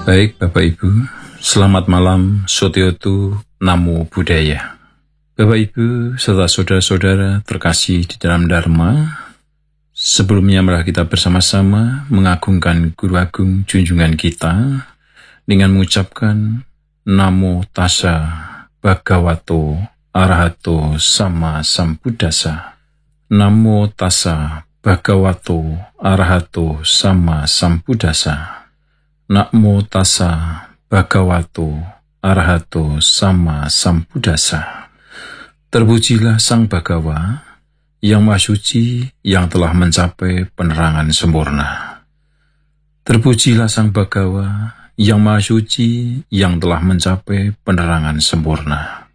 Baik Bapak Ibu, selamat malam Sotiotu Namo Buddhaya. Bapak Ibu serta saudara-saudara terkasih di dalam Dharma, sebelumnya marilah kita bersama-sama mengagungkan Guru Agung junjungan kita dengan mengucapkan Namo Tassa Bhagavato Arahato Sama Sambuddhassa. Namo Tassa Bhagavato Arahato Sama Sambuddhassa. Namo Tassa Bhagavato Arahato Sama Sambuddhassa. Terpujilah Sang Bhagawa yang Maha Suci yang telah mencapai penerangan sempurna. Terpujilah Sang Bhagawa yang Maha Suci yang telah mencapai penerangan sempurna.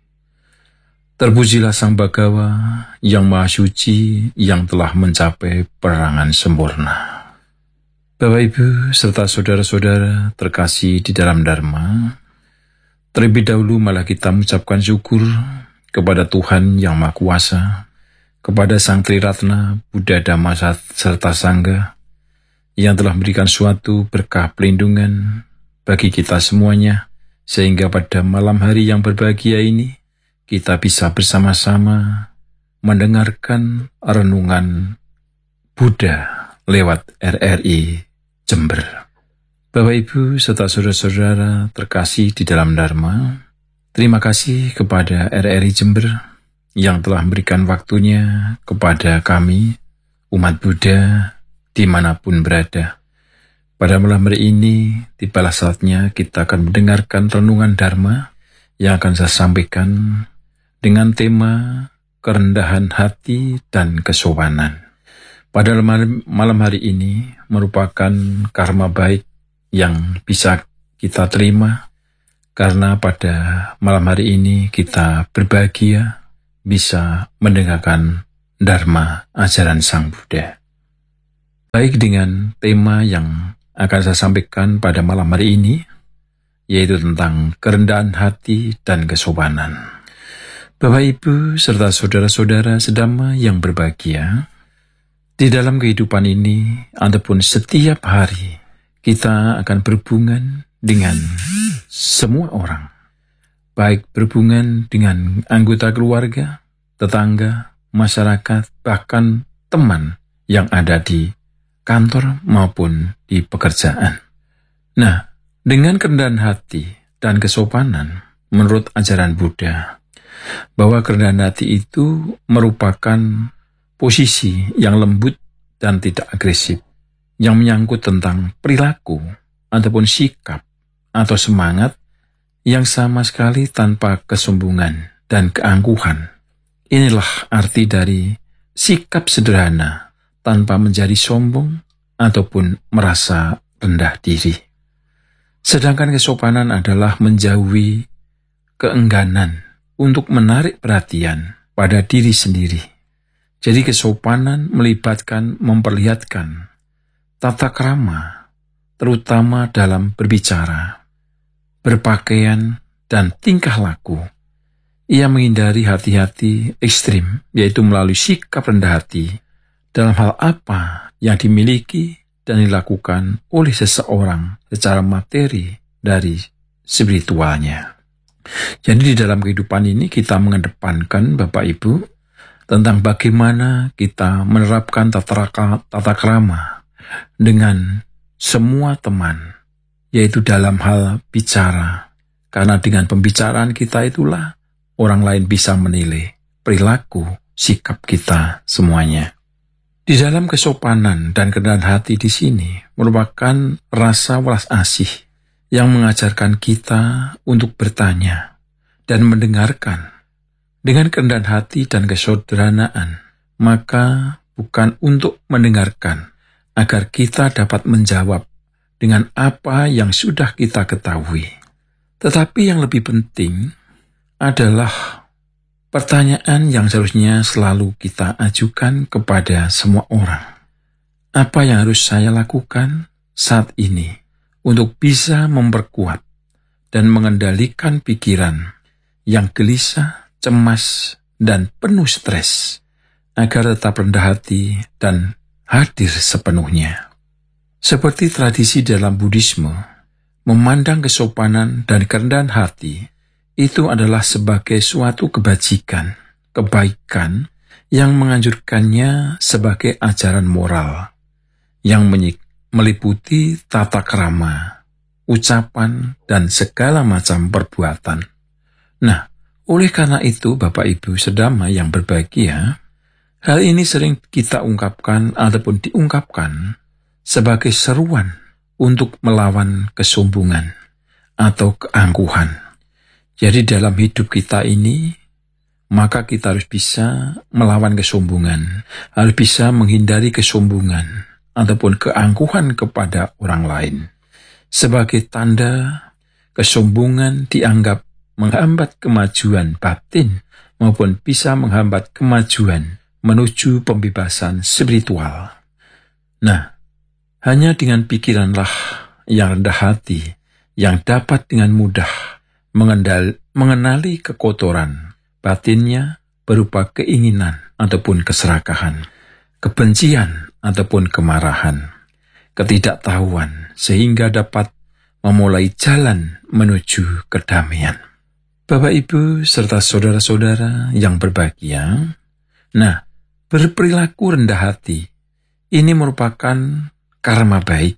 Terpujilah Sang Bhagawa yang Maha Suci yang telah mencapai penerangan sempurna. Bapak Ibu serta saudara-saudara terkasih di dalam Dharma, terlebih dahulu malah kita mengucapkan syukur kepada Tuhan yang Maha Kuasa, kepada Sang Triratna, Buddha, Dhamma, serta Sangha, yang telah memberikan suatu berkah pelindungan bagi kita semuanya, sehingga pada malam hari yang berbahagia ini, kita bisa bersama-sama mendengarkan renungan Buddha lewat RRI Jember. Bapak Ibu serta saudara-saudara terkasih di dalam Dharma, terima kasih kepada RRI Jember yang telah memberikan waktunya kepada kami, umat Buddha, dimanapun berada. Pada malam hari ini, tibalah saatnya kita akan mendengarkan renungan Dharma yang akan saya sampaikan dengan tema kerendahan hati dan kesopanan. Pada malam hari ini merupakan karma baik yang bisa kita terima karena pada malam hari ini kita berbahagia bisa mendengarkan Dharma ajaran Sang Buddha. Baik dengan tema yang akan saya sampaikan pada malam hari ini, yaitu tentang kerendahan hati dan kesopanan. Bapak Ibu serta saudara-saudara sedama yang berbahagia, di dalam kehidupan ini, ataupun setiap hari, kita akan berhubungan dengan semua orang. Baik berhubungan dengan anggota keluarga, tetangga, masyarakat, bahkan teman yang ada di kantor maupun di pekerjaan. Nah, dengan kerendahan hati dan kesopanan, menurut ajaran Buddha, bahwa kerendahan hati itu merupakan posisi yang lembut dan tidak agresif, yang menyangkut tentang perilaku ataupun sikap atau semangat yang sama sekali tanpa kesombongan dan keangkuhan. Inilah arti dari sikap sederhana tanpa menjadi sombong ataupun merasa rendah diri. Sedangkan kesopanan adalah menjauhi keengganan untuk menarik perhatian pada diri sendiri. Jadi kesopanan melibatkan memperlihatkan tata krama, terutama dalam berbicara, berpakaian, dan tingkah laku. Ia menghindari hati-hati ekstrim, yaitu melalui sikap rendah hati dalam hal apa yang dimiliki dan dilakukan oleh seseorang secara materi dari spiritualnya. Jadi di dalam kehidupan ini kita mengedepankan Bapak Ibu tentang bagaimana kita menerapkan tata krama dengan semua teman, yaitu dalam hal bicara. Karena dengan pembicaraan kita itulah orang lain bisa menilai perilaku, sikap kita semuanya. Di dalam kesopanan dan kerendahan hati di sini merupakan rasa welas asih yang mengajarkan kita untuk bertanya dan mendengarkan. Dengan kerendahan hati dan kesederhanaan, maka bukan untuk mendengarkan agar kita dapat menjawab dengan apa yang sudah kita ketahui. Tetapi yang lebih penting adalah pertanyaan yang seharusnya selalu kita ajukan kepada semua orang. Apa yang harus saya lakukan saat ini untuk bisa memperkuat dan mengendalikan pikiran yang gelisah, cemas, dan penuh stres, agar tetap rendah hati dan hadir sepenuhnya. Seperti tradisi dalam Buddhisme, memandang kesopanan dan kerendahan hati itu adalah sebagai suatu kebajikan, kebaikan yang menganjurkannya sebagai ajaran moral yang meliputi tata krama, ucapan, dan segala macam perbuatan. Nah, oleh karena itu Bapak Ibu Sedama yang berbahagia, hal ini sering kita ungkapkan ataupun diungkapkan sebagai seruan untuk melawan kesombongan atau keangkuhan. Jadi dalam hidup kita ini, maka kita harus bisa melawan kesombongan, harus bisa menghindari kesombongan ataupun keangkuhan kepada orang lain. Sebagai tanda, kesombongan dianggap menghambat kemajuan batin maupun bisa menghambat kemajuan menuju pembebasan spiritual. Nah, hanya dengan pikiranlah yang rendah hati yang dapat dengan mudah mengenali kekotoran batinnya berupa keinginan ataupun keserakahan, kebencian ataupun kemarahan, ketidaktahuan, sehingga dapat memulai jalan menuju kedamaian. Bapak Ibu serta saudara-saudara yang berbahagia, nah, berperilaku rendah hati ini merupakan karma baik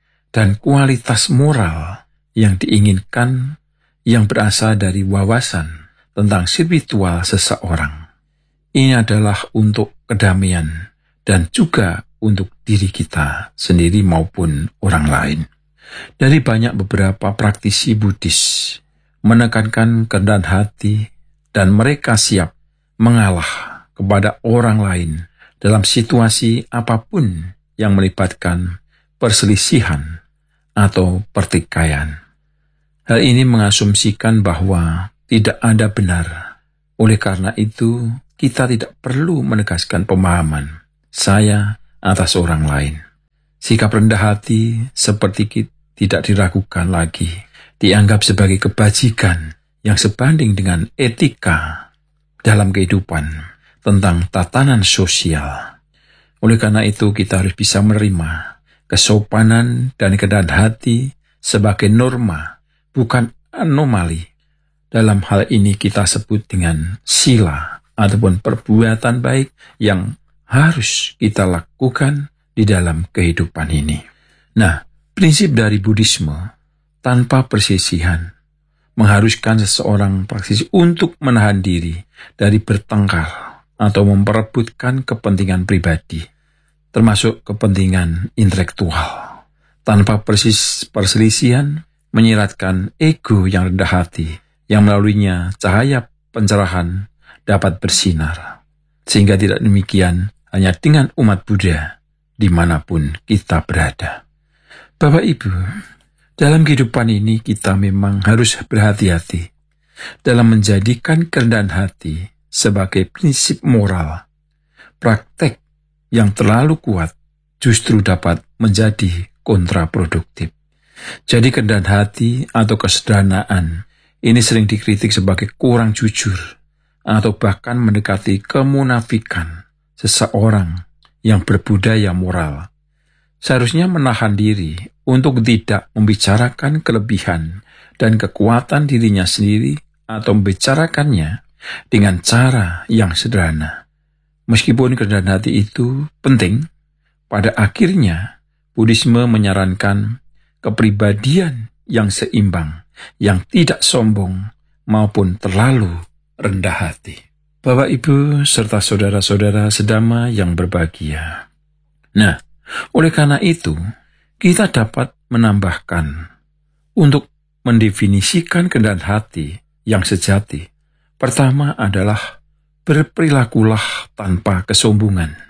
dan kualitas moral yang diinginkan yang berasal dari wawasan tentang spiritual seseorang. Ini adalah untuk kedamaian dan juga untuk diri kita sendiri maupun orang lain. Dari banyak beberapa praktisi Buddhis menekankan kerendahan hati dan mereka siap mengalah kepada orang lain dalam situasi apapun yang melibatkan perselisihan atau pertikaian. Hal ini mengasumsikan bahwa tidak ada benar. Oleh karena itu, kita tidak perlu menegaskan pemahaman saya atas orang lain. Sikap rendah hati seperti tidak diragukan lagi, dianggap sebagai kebajikan yang sebanding dengan etika dalam kehidupan tentang tatanan sosial. Oleh karena itu, kita harus bisa menerima kesopanan dan kerendahan hati sebagai norma, bukan anomali. Dalam hal ini kita sebut dengan sila ataupun perbuatan baik yang harus kita lakukan di dalam kehidupan ini. Nah, prinsip dari Buddhisme tanpa persisihan mengharuskan seseorang praktisi untuk menahan diri dari bertengkar atau memperebutkan kepentingan pribadi, termasuk kepentingan intelektual. Tanpa perselisihan menyiratkan ego yang rendah hati, yang melaluinya cahaya pencerahan dapat bersinar. Sehingga tidak demikian hanya dengan umat Buddha dimanapun kita berada. Bapak Ibu, dalam kehidupan ini kita memang harus berhati-hati dalam menjadikan kerendahan hati sebagai prinsip moral. Praktek yang terlalu kuat justru dapat menjadi kontraproduktif. Jadi kerendahan hati atau kesederhanaan ini sering dikritik sebagai kurang jujur atau bahkan mendekati kemunafikan seseorang yang berbudaya moral. Seharusnya menahan diri untuk tidak membicarakan kelebihan dan kekuatan dirinya sendiri atau membicarakannya dengan cara yang sederhana. Meskipun kerendahan hati itu penting, pada akhirnya Buddhisme menyarankan kepribadian yang seimbang, yang tidak sombong maupun terlalu rendah hati. Bapak, Ibu, serta saudara-saudara sedama yang berbahagia. Nah, oleh karena itu, kita dapat menambahkan untuk mendefinisikan kerendahan hati yang sejati. Pertama adalah berperilakulah tanpa kesombongan,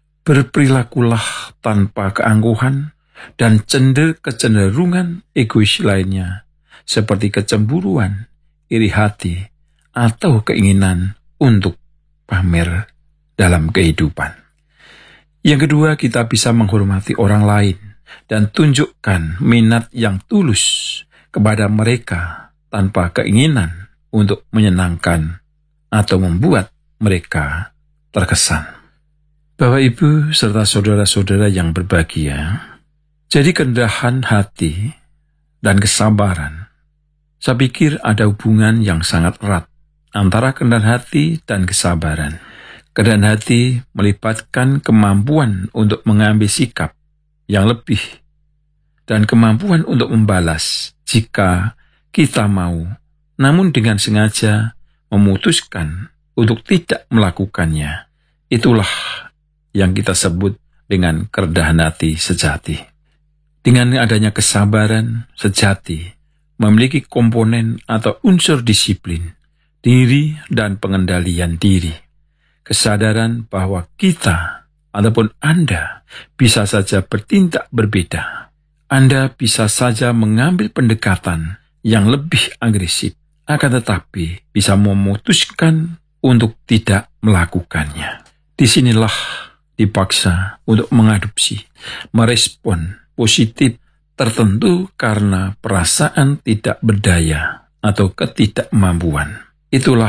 berperilakulah tanpa keangkuhan, dan kecenderungan egois lainnya, seperti kecemburuan, iri hati, atau keinginan untuk pamer dalam kehidupan. Yang kedua, kita bisa menghormati orang lain dan tunjukkan minat yang tulus kepada mereka tanpa keinginan untuk menyenangkan atau membuat mereka terkesan. Bapak, Ibu, serta saudara-saudara yang berbahagia, jadi kerendahan hati dan kesabaran. Saya pikir ada hubungan yang sangat erat antara kerendahan hati dan kesabaran. Kerendahan hati melibatkan kemampuan untuk mengambil sikap yang lebih dan kemampuan untuk membalas jika kita mau, namun dengan sengaja memutuskan untuk tidak melakukannya. Itulah yang kita sebut dengan kerendahan hati sejati. Dengan adanya kesabaran sejati, memiliki komponen atau unsur disiplin, diri dan pengendalian diri. Kesadaran bahwa kita ataupun Anda bisa saja bertindak berbeda. Anda bisa saja mengambil pendekatan yang lebih agresif, akan tetapi bisa memutuskan untuk tidak melakukannya. Disinilah dipaksa untuk mengadopsi, merespon positif tertentu karena perasaan tidak berdaya atau ketidakmampuan. Itulah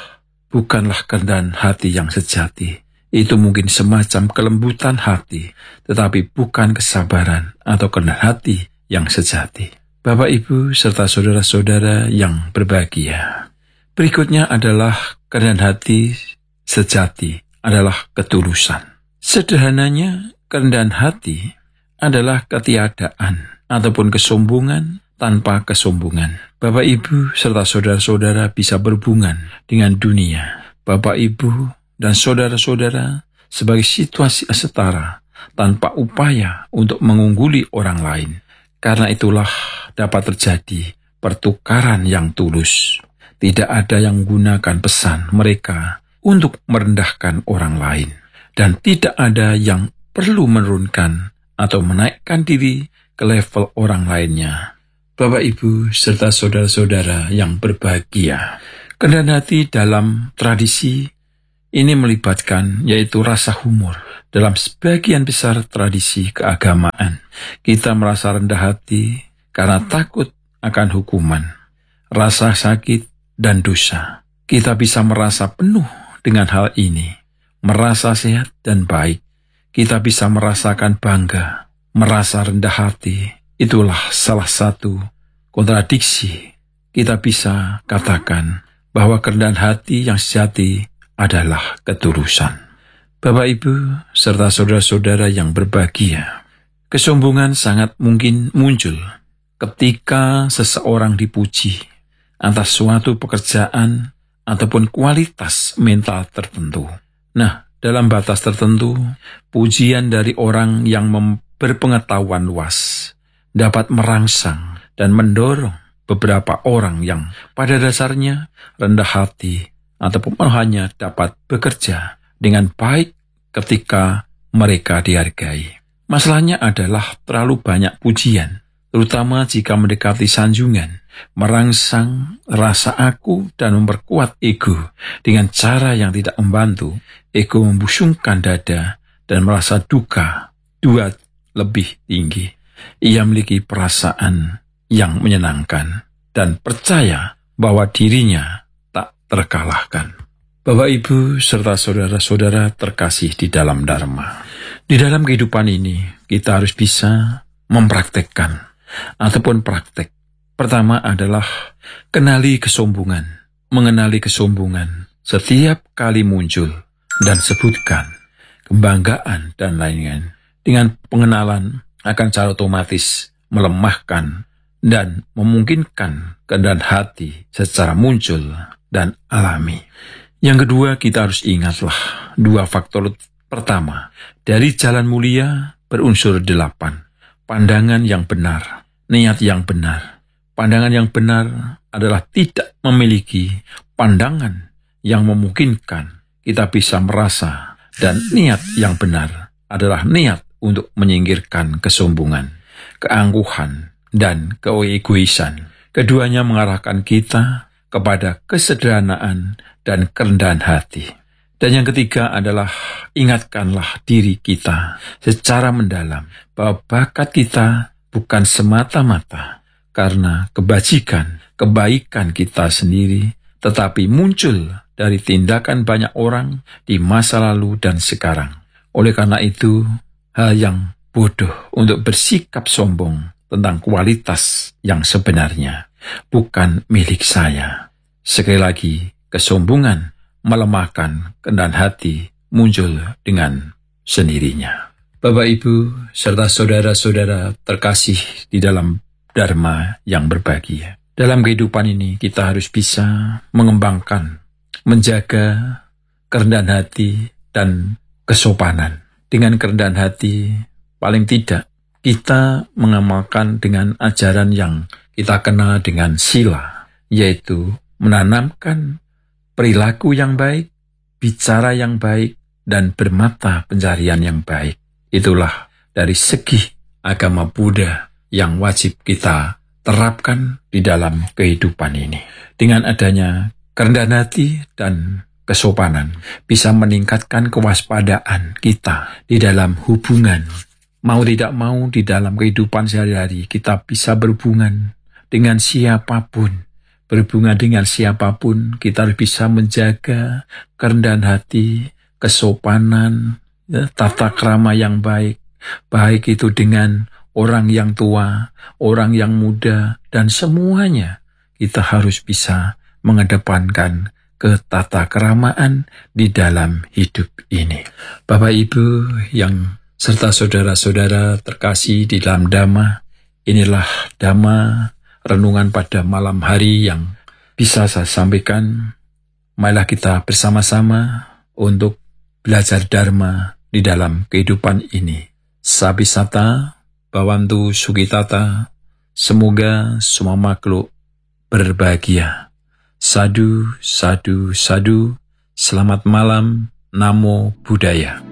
bukanlah kerendahan hati yang sejati. Itu mungkin semacam kelembutan hati, tetapi bukan kesabaran atau kerendahan hati yang sejati. Bapak, Ibu, serta saudara-saudara yang berbahagia. Berikutnya adalah kerendahan hati sejati adalah ketulusan. Sederhananya, kerendahan hati adalah ketiadaan ataupun kesombongan tanpa kesombongan. Bapak, Ibu, serta saudara-saudara bisa berhubungan dengan dunia. Bapak, Ibu, dan saudara-saudara sebagai situasi setara tanpa upaya untuk mengungguli orang lain. Karena itulah dapat terjadi pertukaran yang tulus. Tidak ada yang menggunakan pesan mereka untuk merendahkan orang lain. Dan tidak ada yang perlu menurunkan atau menaikkan diri ke level orang lainnya. Bapak, Ibu, serta saudara-saudara yang berbahagia, kerendahan hati dalam tradisi ini melibatkan yaitu rasa humor. Dalam sebagian besar tradisi keagamaan, kita merasa rendah hati karena takut akan hukuman, rasa sakit, dan dosa. Kita bisa merasa penuh dengan hal ini, merasa sehat dan baik. Kita bisa merasakan bangga, merasa rendah hati. Itulah salah satu kontradiksi. Kita bisa katakan bahwa kerendahan hati yang sejati adalah ketulusan. Bapak, Ibu, serta saudara-saudara yang berbahagia, kesombongan sangat mungkin muncul ketika seseorang dipuji atas suatu pekerjaan ataupun kualitas mental tertentu. Nah, dalam batas tertentu, pujian dari orang yang berpengetahuan luas dapat merangsang dan mendorong beberapa orang yang pada dasarnya rendah hati ataupun hanya dapat bekerja dengan baik ketika mereka dihargai. Masalahnya adalah terlalu banyak pujian, terutama jika mendekati sanjungan, merangsang rasa aku dan memperkuat ego dengan cara yang tidak membantu. Ego membusungkan dada dan merasa duka dua lebih tinggi. Ia memiliki perasaan yang menyenangkan dan percaya bahwa dirinya tak terkalahkan. Bapak, Ibu, serta saudara-saudara terkasih di dalam Dharma. Di dalam kehidupan ini, kita harus bisa mempraktekkan ataupun praktek. Pertama adalah kenali kesombongan. Mengenali kesombongan setiap kali muncul dan sebutkan kebanggaan dan lain-lain. Dengan pengenalan akan secara otomatis melemahkan dan memungkinkan keadaan hati secara muncul dan alami. Yang kedua, kita harus ingatlah dua faktor. Pertama, dari jalan mulia berunsur 8. Pandangan yang benar, niat yang benar. Pandangan yang benar adalah tidak memiliki pandangan yang memungkinkan kita bisa merasa, dan niat yang benar adalah niat untuk menyingkirkan kesombongan, keangkuhan, dan keegoisan. Keduanya mengarahkan kita kepada kesederhanaan dan kerendahan hati. Dan yang ketiga adalah ingatkanlah diri kita secara mendalam bahwa bakat kita bukan semata-mata karena kebaikan kita sendiri, tetapi muncul dari tindakan banyak orang di masa lalu dan sekarang. Oleh karena itu, hal yang bodoh untuk bersikap sombong tentang kualitas yang sebenarnya, bukan milik saya. Sekali lagi, kesombongan melemahkan kerendahan hati muncul dengan sendirinya. Bapak, Ibu, serta saudara-saudara terkasih di dalam Dharma yang berbahagia. Dalam kehidupan ini kita harus bisa mengembangkan, menjaga kerendahan hati dan kesopanan. Dengan kerendahan hati, paling tidak kita mengamalkan dengan ajaran yang kita kenal dengan sila, yaitu menanamkan perilaku yang baik, bicara yang baik, dan bermata pencarian yang baik. Itulah dari segi agama Buddha yang wajib kita terapkan di dalam kehidupan ini. Dengan adanya kerendahan hati dan kesopanan bisa meningkatkan kewaspadaan kita di dalam hubungan. Mau tidak mau di dalam kehidupan sehari-hari kita bisa berhubungan dengan siapapun. Berhubungan dengan siapapun kita harus bisa menjaga kerendahan hati, kesopanan, tata krama yang baik. Baik itu dengan orang yang tua, orang yang muda, dan semuanya kita harus bisa mengedepankan ketatakramaan di dalam hidup ini. Bapak Ibu yang serta saudara-saudara terkasih di dalam Dhamma, inilah Dhamma renungan pada malam hari yang bisa saya sampaikan. Marilah kita bersama-sama untuk belajar Dharma di dalam kehidupan ini. Sabisata, Bhavantu Sukitata, semoga semua makhluk berbahagia. Sadu, sadu, sadu. Selamat malam. Namo Buddhaya.